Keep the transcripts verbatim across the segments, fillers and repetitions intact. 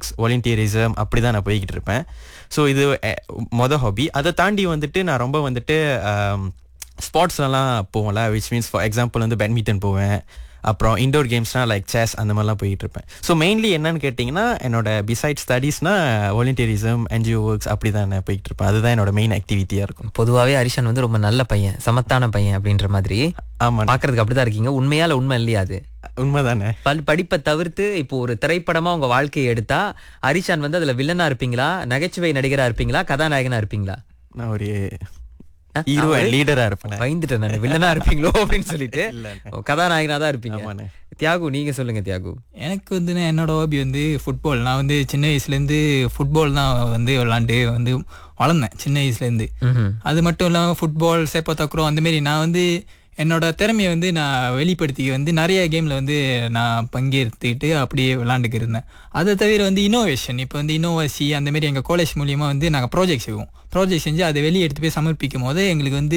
Works volunteerism அப்படி தான் நான் போய்கிட்டு இருப்பேன். ஸோ இது மொதல் ஹாபி. அதை தாண்டி வந்துட்டு நான் ரொம்ப வந்துட்டு ஸ்போர்ட்ஸ்லாம் போவேன்ல, விச் மீன்ஸ் ஃபார் எக்ஸாம்பிள் வந்து பேட்மிண்டன் போவேன், அப்புறம் இண்டோர் கேம்ஸ்னால் லைக் செஸ் அந்த மாதிரிலாம் போயிட்டு இருப்பேன். ஸோ மெயின்லி என்னன்னு கேட்டிங்கன்னா என்னோட பிசைட் ஸ்டடீஸ்னா வாலண்டியரிசம் என்ஜிஓ ஒர்க்ஸ் அப்படி தான் நான் போயிட்டு இருப்பேன். அதுதான் என்னோட மெயின் ஆக்டிவிட்டியாக இருக்கும். பொதுவாகவே ஹரிஷான் வந்து ரொம்ப நல்ல பையன், சமத்தான பையன் அப்படின்ற மாதிரி. ஆமாம், பார்க்கறதுக்கு அப்படிதான் இருக்கீங்க. உண்மையால உண்மை இல்லையா? அது உண்மைதானே. பல் படிப்பை தவிர்த்து இப்போ ஒரு திரைப்படமா உங்க வாழ்க்கையை எடுத்தா ஹரிஷான் வந்து அதுல வில்லனா இருப்பீங்களா, நகைச்சுவை நடிகரா இருப்பீங்களா, கதாநாயகனா இருப்பீங்களா? நான் ஒரு ஹீரோ லீடரா இருப்பேன். பயந்துட்டேன் நான் வில்லனா இருப்பீங்களோ அப்படின்னு சொல்லிட்டு. கதாநாயகனா தான் இருப்பீங்க. தியாகு, நீங்க சொல்லுங்க தியாகு. எனக்கு வந்து என்னோட ஹாபி வந்து ஃபுட்பால். நான் வந்து சின்ன வயசுலேருந்து ஃபுட்பால் தான் வந்து விளாண்டு வந்து வளர்ந்தேன் சின்ன வயசுலேருந்து. அது மட்டும் இல்லாமல் ஃபுட்பால், சேப்பா தக்குறோம் அந்தமாரி நான் வந்து என்னோட திறமையை வந்து நான் வெளிப்படுத்தி வந்து நிறைய கேமில் வந்து நான் பங்கேற்றுக்கிட்டு அப்படியே விளாண்டுக்கு இருந்தேன். அதை தவிர வந்து இனோவேஷன், இப்போ வந்து இனோவாசி அந்தமாரி எங்கள் காலேஜ் மூலியமாக வந்து நாங்கள் ப்ராஜெக்ட் செய்வோம். ப்ராஜெக்ட் செஞ்சு அதை வெளியே எடுத்து போய் சமர்ப்பிக்கும் போது எங்களுக்கு வந்து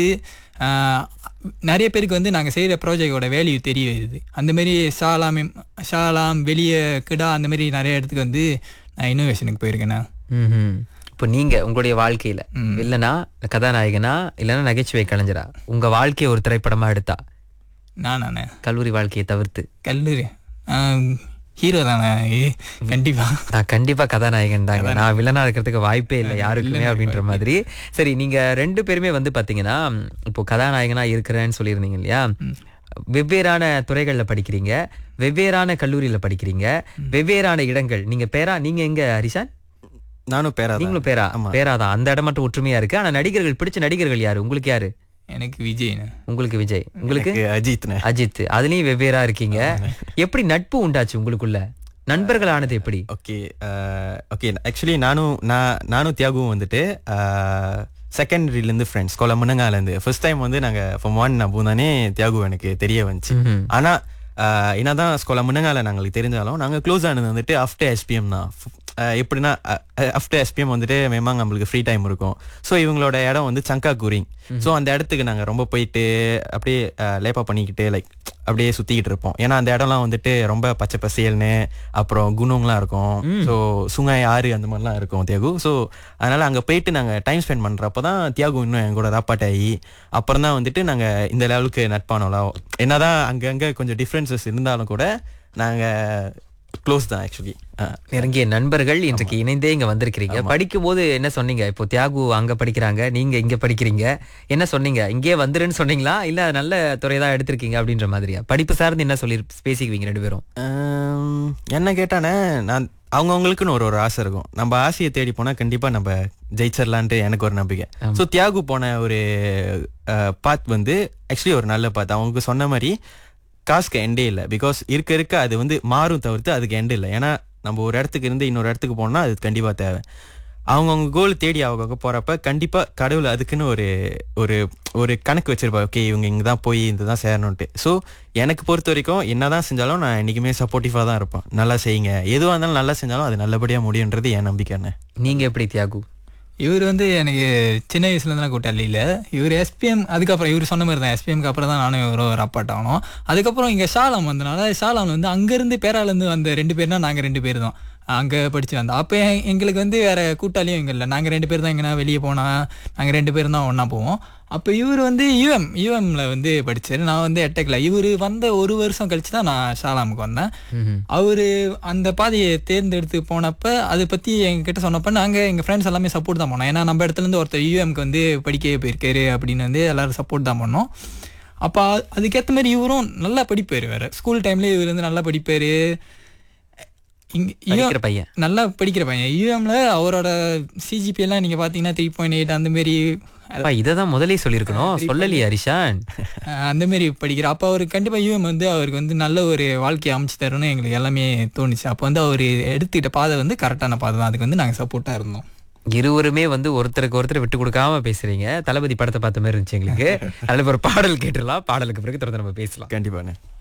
நிறைய பேருக்கு வந்து நாங்கள் செய்கிற ப்ராஜெக்டோட வேல்யூ தெரிய வருது. அந்தமாரி ஷாலாம் ஷாலாம் வெளியே கிடா அந்தமாரி நிறைய இடத்துக்கு வந்து நான் இனோவேஷனுக்கு போயிருக்கேண்ணா. ம் இப்போ நீங்க உங்களுடைய வாழ்க்கையில இல்லைன்னா கதாநாயகனா இல்லைன்னா நகைச்சுவை கலைஞரா உங்க வாழ்க்கையை ஒரு திரைப்படமா எடுத்தா? நானே கல்லூரி வாழ்க்கையை தவிர்த்து கல்லூரி ஹீரோ தானே கண்டிப்பா. நான் கண்டிப்பா கதாநாயகன் தாங்க, நான் வில்லனா இருக்கிறதுக்கு வாய்ப்பே இல்லை யாருக்குமே அப்படின்ற மாதிரி. சரி, நீங்க ரெண்டு பேருமே வந்து பாத்தீங்கன்னா இப்போ கதாநாயகனா இருக்கிறேன்னு சொல்லியிருந்தீங்க இல்லையா? வெவ்வேறான துறைகள்ல படிக்கிறீங்க, வெவ்வேறான கல்லூரியில படிக்கிறீங்க, வெவ்வேறான இடங்கள். நீங்க பேரா, நீங்க எங்க ஹரிஷான்? நானும் பேரா. நீங்களும் பேரா? பேராதான். அந்த இடம் மட்டும் ஒற்றுமையா இருக்கு. ஆனா நடிகர்கள், பிடிச்ச நடிகர்கள் யாரு உங்களுக்கு? யாரு? எனக்கு விஜய். உங்களுக்கு விஜய். உங்களுக்கு அஜித். அஜித். அதுலயும் வெவ்வேறா இருக்கீங்க. எப்படி நட்பு உண்டாச்சு உங்களுக்குள்ள? நண்பர்கள் ஆனது எப்படி? ஓகே ஓகே ஆக்சுவலி நானும் நான் நானும் தியாகுவும் வந்துட்டு செகண்டரியிலேருந்து ஃப்ரெண்ட்ஸ். கொலை முன்னங்காலேருந்து ஃபர்ஸ்ட் டைம் வந்து நாங்கள் ஃபார்ம் ஒன் நான் போதானே தியாகு எனக்கு தெரிய வந்துச்சு. ஆனால் என்னதான் ஸ்கூல முன்னங்கால நாங்களுக்கு தெரிஞ்சாலும் நாங்கள் க்ளோஸ் ஆனது வந்துட்டு ஆஃப்டர் எஸ்பிஎம் தான். எப்படின்னா ஆஃப்டர் எஸ்பிஎம் வந்துட்டு மேமாங்க நம்மளுக்கு ஃப்ரீ டைம் இருக்கும். ஸோ இவங்களோட இடம் வந்து சங்கா கூரிங். ஸோ அந்த இடத்துக்கு நாங்கள் ரொம்ப போயிட்டு அப்படியே லேப்பா பண்ணிக்கிட்டு லைக் அப்படியே சுற்றிக்கிட்டு இருப்போம். ஏன்னா அந்த இடம்லாம் வந்துட்டு ரொம்ப பச்சை பசேல்னு, அப்புறம் குணங்கள்லாம் இருக்கும். ஸோ சுங்காய் ஆறு அந்த மாதிரிலாம் இருக்கும் தியாகு. ஸோ அதனால் அங்கே போயிட்டு நாங்கள் டைம் ஸ்பெண்ட் பண்ணுறப்போ தான் தியாகு இன்னும் என் கூட ராப்பாட்டாகி அப்புறம் தான் வந்துட்டு நாங்கள் இந்த லெவலுக்கு நட்பானோம். என்னதான் அங்கங்கே கொஞ்சம் டிஃப்ரென்சஸ் இருந்தாலும் கூட நாங்கள் க்ளோஸ் தான் ஆக்சுவலி. நெருங்கிய நண்பர்கள் இன்றைக்கு இணைந்தே இங்க வந்திருக்கிறீங்க. படிக்கும் போது என்ன சொன்னீங்க? இப்போ தியாகு அங்க படிக்கிறாங்க, நீங்க இங்க படிக்கிறீங்க, என்ன சொன்னீங்க? இங்கே வந்துருன்னு சொன்னீங்களா இல்ல நல்ல துறை தான் எடுத்திருக்கீங்க அப்படின்ற மாதிரியா? படிப்பு சார்ந்து என்ன சொல்லி பேசிக்குவீங்க ரெண்டு பேரும்? என்ன கேட்டானே, நான் அவங்கவுங்களுக்குன்னு ஒரு ஒரு ஆசை இருக்கும். நம்ம ஆசையை தேடி போனா கண்டிப்பா நம்ம ஜெயிச்சிடலான்ட்டு எனக்கு ஒரு நம்பிக்கை. ஸோ தியாகு போன ஒரு பாத் வந்து ஆக்சுவலி ஒரு நல்ல பாத். அவங்களுக்கு சொன்ன மாதிரி காசுக்கு எண்டே இல்லை. பிகாஸ் இருக்க இருக்க அது வந்து மாறும் தவிர்த்து அதுக்கு எண்டு இல்லை. ஏன்னா நம்ம ஒரு இடத்துக்கு இருந்து இன்னொரு இடத்துக்கு போனோம்னா அது கண்டிப்பாக தேவை. அவங்கவுங்க கோல் தேடி அவங்க போகிறப்ப கண்டிப்பாக கடவுள் அதுக்குன்னு ஒரு ஒரு ஒரு கணக்கு வச்சிருப்பாங்க. ஓகே இவங்க இங்கே தான் போய் இந்த தான் சேரணுன்ட்டு. ஸோ எனக்கு பொறுத்த வரைக்கும் என்ன தான் செஞ்சாலும் நான் என்றைக்குமே சப்போர்ட்டிவாக தான் இருப்பேன். நல்லா செய்யுங்க, எதுவாக இருந்தாலும் நல்லா செஞ்சாலும் அது நல்லபடியாக முடியுன்றது என் நம்பிக்கைன்னு. நீங்கள் எப்படி தியாகு? இவர் வந்து எனக்கு சின்ன வயசுலேருந்து நான் கூட்டாளி இல்லை. இவர் எஸ்பிஎம் அதுக்கப்புறம் இவர் சொன்ன மாதிரி தான் எஸ்பிஎம்க்கு அப்புறம் தான் நானும் இவரும் ஒரு அப்பாட் ஆகணும். அதுக்கப்புறம் இங்கே ஷாலாம் வந்தனால ஷாலாம் வந்து அங்கேருந்து பேராலேருந்து வந்த ரெண்டு பேர்னா நாங்கள் ரெண்டு பேர் தான் அங்கே படித்து வந்தோம். அப்போ எங்களுக்கு வந்து வேறு கூட்டாளியும் இங்கே இல்லை. நாங்கள் ரெண்டு பேர் தான் எங்கன்னா வெளியே போனால் நாங்கள் ரெண்டு பேரும் தான் ஒன்றா போவோம். அப்போ இவர் வந்து யூஎம் யூஎம்ல வந்து படித்தார், நான் வந்து எட்டக்கில். இவர் வந்த ஒரு வருஷம் கழிச்சு தான் நான் ஷாலாமுக்கு வந்தேன். அவர் அந்த பாதையை தேர்ந்தெடுத்து போனப்போ அதை பற்றி எங்ககிட்ட சொன்னப்போ நாங்கள் எங்கள் ஃப்ரெண்ட்ஸ் எல்லாமே சப்போர்ட் தான் பண்ணோம். ஏன்னா நம்ம இடத்துலேருந்து ஒருத்தர் யூஎம்க்கு வந்து படிக்கவே போயிருக்காரு அப்படின்னு வந்து எல்லோரும் சப்போர்ட் தான் பண்ணோம். அப்போ அதுக்கேற்ற மாதிரி இவரும் நல்லா படிப்பார். வேறு ஸ்கூல் டைம்லேயே இவர் வந்து நல்லா படிப்பார். இங்க பையன் நல்லா படிக்கிற பையன். யூஎம்ல அவரோட சிஜிபி எல்லாம் நீங்க பாத்தீங்கன்னா த்ரீ பாயிண்ட் எயிட் அந்த மாதிரி. இதான் முதலே சொல்லியிருக்கணும், சொல்லலையே ஹரிஷான். அந்த மாதிரி படிக்கிற அப்போ அவருக்கு கண்டிப்பா யூஎம் வந்து அவருக்கு வந்து நல்ல ஒரு வாழ்க்கையை அமைச்சு தரணும்னு எங்களுக்கு எல்லாமே தோணுச்சு. அப்போ வந்து அவர் எடுத்துக்கிட்ட பாதை வந்து கரெக்டான பாதை தான். அதுக்கு வந்து நாங்கள் சப்போர்ட்டா இருந்தோம். இருவருமே வந்து ஒருத்தருக்கு ஒருத்தர் விட்டு கொடுக்காம பேசுறீங்க. தளபதி படத்தை பார்த்த மாதிரி இருந்துச்சு எங்களுக்கு. அதில் ஒரு பாடல் கேட்டுடலாம். பாடலுக்கு பிறகு தொடர்ந்து நம்ம பேசலாம். கண்டிப்பா.